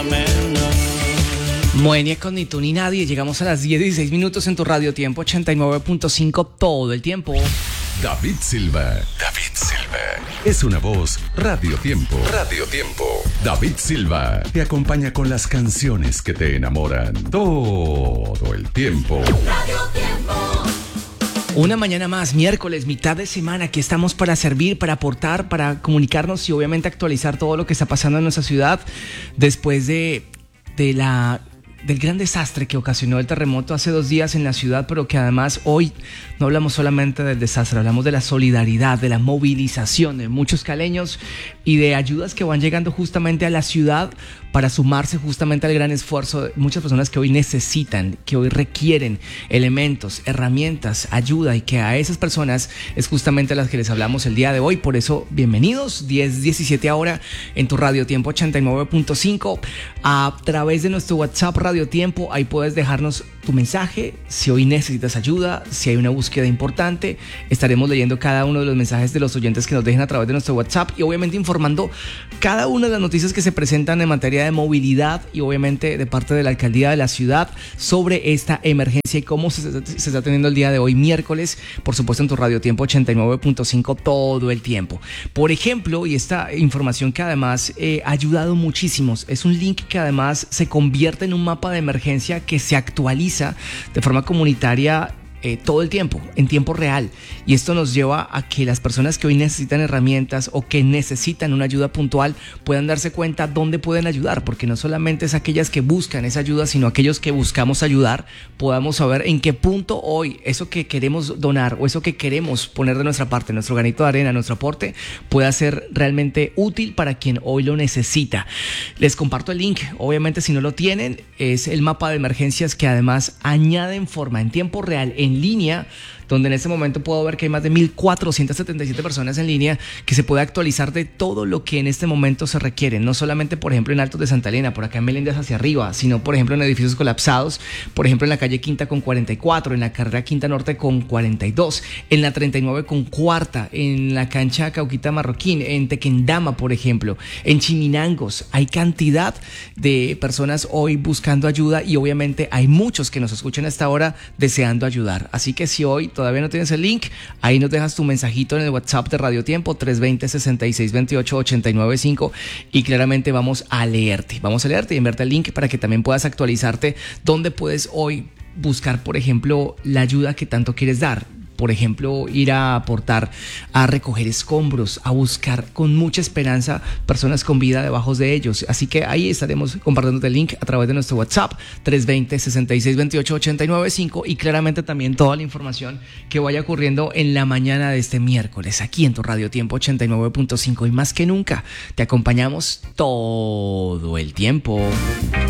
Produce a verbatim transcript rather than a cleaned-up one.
Moenia con ni tú ni nadie. Llegamos a las diez y dieciséis minutos en tu Radio Tiempo ochenta y nueve punto cinco todo el tiempo. David Silva. David Silva. Es una voz Radio Tiempo. Radio Tiempo. David Silva te acompaña con las canciones que te enamoran todo el tiempo. Radio Tiempo. Una mañana más, miércoles, mitad de semana, aquí estamos para servir, para aportar, para comunicarnos y obviamente actualizar todo lo que está pasando en nuestra ciudad después de, de la... del gran desastre que ocasionó el terremoto hace dos días en la ciudad, pero que además hoy no hablamos solamente del desastre, hablamos de la solidaridad, de la movilización de muchos caleños y de ayudas que van llegando justamente a la ciudad para sumarse justamente al gran esfuerzo de muchas personas que hoy necesitan, que hoy requieren elementos, herramientas, ayuda, y que a esas personas es justamente a las que les hablamos el día de hoy. Por eso, bienvenidos, diez diecisiete ahora en tu Radio Tiempo ochenta y nueve punto cinco, a través de nuestro WhatsApp Radio Tiempo. Ahí puedes dejarnos tu mensaje, si hoy necesitas ayuda, si hay una búsqueda importante. Estaremos leyendo cada uno de los mensajes de los oyentes que nos dejen a través de nuestro WhatsApp y obviamente informando cada una de las noticias que se presentan en materia de movilidad y obviamente de parte de la alcaldía de la ciudad sobre esta emergencia y cómo se, se está teniendo el día de hoy, miércoles, por supuesto en tu Radio Tiempo ochenta y nueve punto cinco todo el tiempo. Por ejemplo, y esta información que además eh, ha ayudado muchísimo, es un link que además se convierte en un mapa de emergencia que se actualiza de forma comunitaria Eh, todo el tiempo, en tiempo real, y esto nos lleva a que las personas que hoy necesitan herramientas o que necesitan una ayuda puntual puedan darse cuenta dónde pueden ayudar, porque no solamente es aquellas que buscan esa ayuda, sino aquellos que buscamos ayudar, podamos saber en qué punto hoy eso que queremos donar o eso que queremos poner de nuestra parte, nuestro granito de arena, nuestro aporte, pueda ser realmente útil para quien hoy lo necesita. Les comparto el link, obviamente si no lo tienen, es el mapa de emergencias que además añade en forma en tiempo real, en en línea, donde en este momento puedo ver que hay más de mil cuatrocientas setenta y siete personas en línea, que se puede actualizar de todo lo que en este momento se requiere, no solamente por ejemplo en Altos de Santa Elena, por acá en Meléndez hacia arriba, sino por ejemplo en edificios colapsados, por ejemplo en la calle Quinta con cuarenta y cuatro, en la carrera Quinta Norte con cuarenta y dos, en la treinta y nueve con Cuarta, en la cancha Cauquita Marroquín, en Tequendama por ejemplo, en Chiminangos. Hay cantidad de personas hoy buscando ayuda y obviamente hay muchos que nos escuchan hasta ahora deseando ayudar, así que si hoy todavía no tienes el link, ahí nos dejas tu mensajito en el WhatsApp de Radio Tiempo tres veinte, sesenta y seis veintiocho, ochenta y nueve cinco y claramente vamos a leerte, vamos a leerte y enviarte el link para que también puedas actualizarte dónde puedes hoy buscar, por ejemplo, la ayuda que tanto quieres dar. Por ejemplo, ir a aportar, a recoger escombros, a buscar con mucha esperanza personas con vida debajo de ellos. Así que ahí estaremos compartiendo el link a través de nuestro WhatsApp tres veinte, sesenta y seis veintiocho, ochenta y nueve cinco y claramente también toda la información que vaya ocurriendo en la mañana de este miércoles aquí en tu Radio Tiempo ochenta y nueve punto cinco, y más que nunca te acompañamos todo el tiempo.